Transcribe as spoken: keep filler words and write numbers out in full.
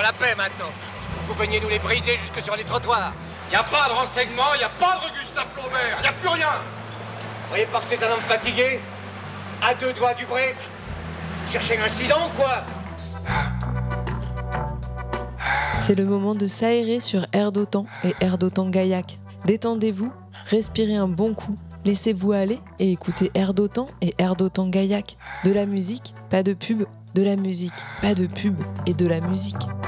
la paix maintenant. Vous veniez nous les briser jusque sur les trottoirs. Y a pas de renseignements, y a pas de Gustave Flaubert, y a plus rien. Vous croyez pas que c'est un homme fatigué? À deux doigts du break? Vous cherchez l'incident ou quoi? C'est le moment de s'aérer sur Air d'Otan et Air d'Otan Gaillac. Détendez-vous, respirez un bon coup, laissez-vous aller et écoutez Air d'Otan et Air d'Otan Gaillac. De la musique, pas de pub, de la musique, pas de pub et de la musique.